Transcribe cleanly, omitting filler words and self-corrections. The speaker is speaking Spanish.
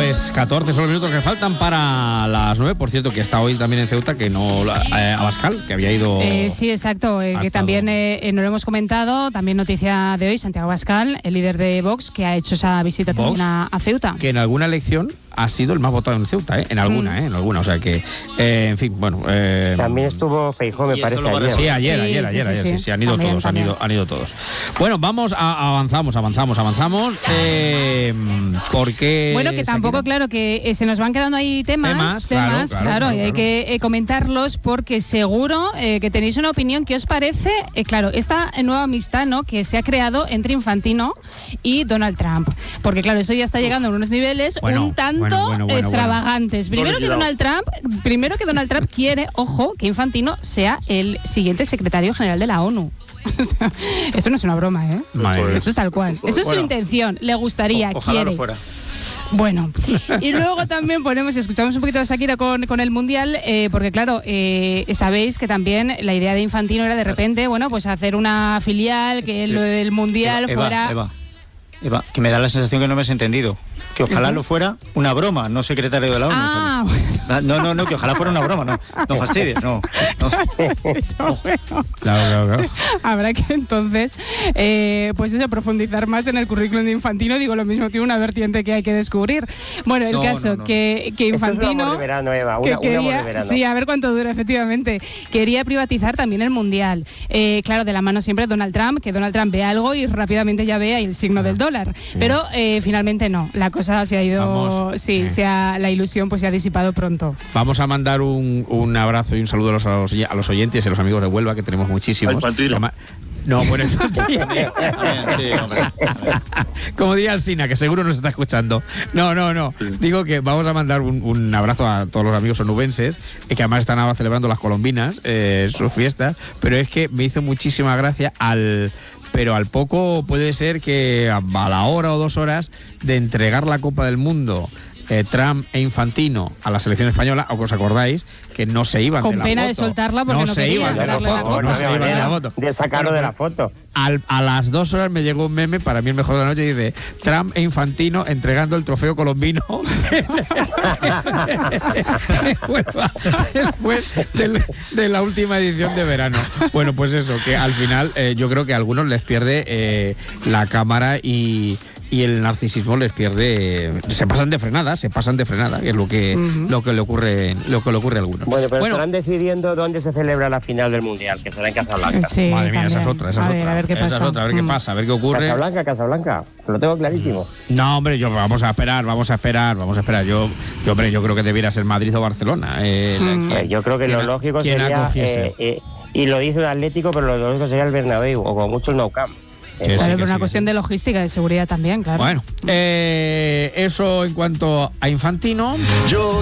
Pues 14 son los minutos que faltan para las 9. Por cierto, que está hoy también en Ceuta, que no Abascal, que había ido... sí, exacto, que también no lo hemos comentado. También noticia de hoy, Santiago Abascal, el líder de Vox, que ha hecho esa visita Vox, también a Ceuta. Que en alguna elección ha sido el más votado en Ceuta, en alguna, o sea que, en fin, bueno... también estuvo Feijóo, me parece, ayer. Sí, han ido también, todos, han ido todos. Bueno, vamos, avanzamos, porque... Bueno, que tampoco, claro, que se nos van quedando ahí temas, claro, y hay que comentarlos porque seguro que tenéis una opinión. ¿Qué os parece? Claro, esta nueva amistad, ¿no?, que se ha creado entre Infantino y Donald Trump. Porque, claro, eso ya está llegando a unos niveles un tanto extravagantes. Primero que Donald Trump quiere, ojo, que Infantino sea el siguiente secretario general de la ONU. O sea, eso no es una broma, ¿eh? Eso es tal cual. Eso es su intención. Le gustaría, ojalá quiere. lo fuera. Bueno, y luego también escuchamos un poquito de Shakira con el Mundial, porque claro, sabéis que también la idea de Infantino era de repente, pues hacer una filial, que lo del Mundial fuera... Eva, que me da la sensación que no me has entendido. Que ojalá lo fuera una broma, no secretario de la ONU. Bueno. No, que ojalá fuera una broma, no fastidies, no. Eso, bueno. Claro. Habrá que entonces, profundizar más en el currículum de Infantino. Digo, lo mismo tiene una vertiente que hay que descubrir. Bueno, el caso que Infantino... Esto es un amor de verano, Eva, un amor de verano. Sí, a ver cuánto dura, efectivamente. Quería privatizar también el Mundial. Claro, de la mano siempre Donald Trump, que Donald Trump ve algo y rápidamente ya ve ahí el signo del dólar. Sí. Pero finalmente no, la cosa se ha ido, la ilusión se ha disipado pronto. Vamos a mandar un abrazo y un saludo a los oyentes y a los amigos de Huelva, que tenemos muchísimos. No, bueno, como diría Alsina, que seguro nos está escuchando. No. Digo que vamos a mandar un abrazo a todos los amigos onubenses, que además están ahora celebrando las colombinas, sus fiestas, pero es que me hizo muchísima gracia pero al poco puede ser que a la hora o 2 horas de entregar la Copa del Mundo Trump e Infantino a la selección española, o que os acordáis que no se iban con de la pena foto. De soltarla porque no se iban de la foto, no se iban de la foto. De sacarlo de la foto. A las 2 horas me llegó un meme, para mí el mejor de la noche, y dice: Trump e Infantino entregando el trofeo colombino después de la última edición de verano. Bueno, pues eso, que al final yo creo que a algunos les pierde la cámara y el narcisismo les pierde, se pasan de frenada, que es lo que le ocurre a algunos. Bueno, pero estarán decidiendo dónde se celebra la final del Mundial, que será en Casablanca. Sí, madre mía, también. esa es otra. A ver qué pasa. A ver qué pasa, a ver qué ocurre. Casablanca, lo tengo clarísimo. No, hombre, vamos a esperar. Yo creo que debiera ser Madrid o Barcelona. Yo creo que lo lógico sería, y lo dice el Atlético, pero lo lógico sería el Bernabéu, o como mucho el Nou Camp. Por una cuestión de logística, de seguridad también, claro. Bueno, eso en cuanto a Infantino.